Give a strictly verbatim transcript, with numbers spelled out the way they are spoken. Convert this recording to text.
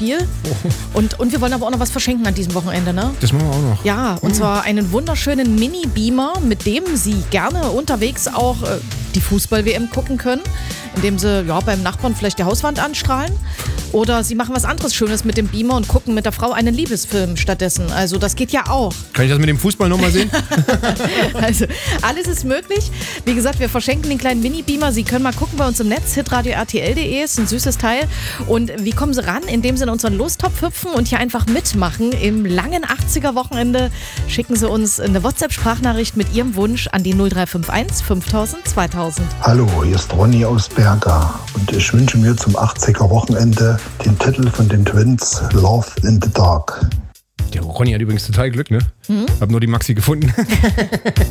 Spiel. Oh. Und, und wir wollen aber auch noch was verschenken an diesem Wochenende, ne? Das machen wir auch noch. Ja, und mhm. zwar einen wunderschönen Mini-Beamer, mit dem Sie gerne unterwegs auch äh, die Fußball-W M gucken können, indem Sie ja, beim Nachbarn vielleicht die Hauswand anstrahlen. Oder Sie machen was anderes Schönes mit dem Beamer und gucken mit der Frau einen Liebesfilm stattdessen. Also das geht ja auch. Kann ich das mit dem Fußball nochmal sehen? Also alles ist möglich. Wie gesagt, wir verschenken den kleinen Mini-Beamer. Sie können mal gucken bei uns im Netz, hitradio r t l punkt d e, ist ein süßes Teil. Und wie kommen Sie ran? Indem Sie in unseren Lostopf hüpfen und hier einfach mitmachen. Im langen achtziger-Wochenende schicken Sie uns eine WhatsApp-Sprachnachricht mit Ihrem Wunsch an die null drei fünf eins fünftausend zweitausend. Hallo, hier ist Ronny aus Berga und ich wünsche mir zum achtziger-Wochenende den Titel von den Twins, Love in the Dark. Der Ronny hat übrigens total Glück, ne? Mhm. Hab nur die Maxi gefunden.